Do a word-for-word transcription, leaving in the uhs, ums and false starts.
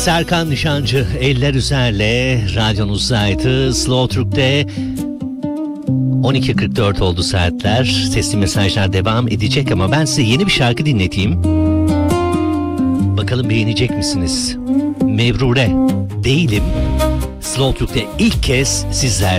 Serkan Nişancı Eller Üzer'le radyonuzdaydı. Slow Türk'te on iki kırk dört oldu saatler. Sesli mesajlar devam edecek ama ben size yeni bir şarkı dinleteyim. Bakalım beğenecek misiniz? Mevrure Değilim. Slow Türk'te ilk kez sizler.